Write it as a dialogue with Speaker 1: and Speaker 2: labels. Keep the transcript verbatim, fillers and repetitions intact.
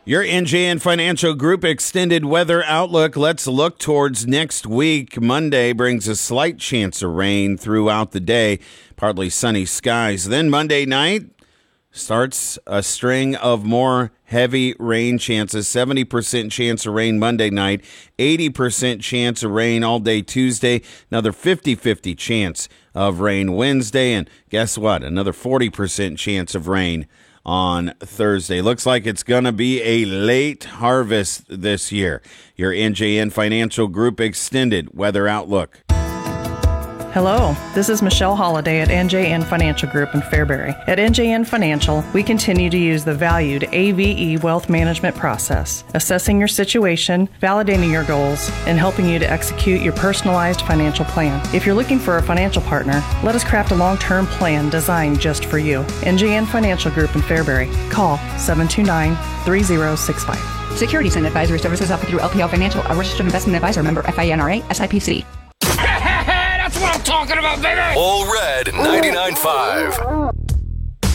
Speaker 1: Your N J N Financial Group extended weather outlook. Let's look towards next week. Monday brings a slight chance of rain throughout the day, partly sunny skies. Then Monday night starts a string of more heavy rain chances. seventy percent chance of rain Monday night, eighty percent chance of rain all day Tuesday, another fifty-fifty chance of rain Wednesday, and guess what? Another forty percent chance of rain on Thursday. Looks like it's going to be a late harvest this year. Your N J N Financial Group extended weather outlook.
Speaker 2: Hello, this is Michelle Holliday at N J N Financial Group in Fairbury. At N J N Financial, we continue to use the valued A V E wealth management process, assessing your situation, validating your goals, and helping you to execute your personalized financial plan. If you're looking for a financial partner, let us craft a long-term plan designed just for you. N J N Financial Group in Fairbury. Call seven two nine, three zero six five.
Speaker 3: Securities and advisory services offered through L P L Financial, a registered investment advisor, member F I N R A, S I P C.
Speaker 4: That's what I'm talking about, baby!
Speaker 5: All Red ninety-nine point five.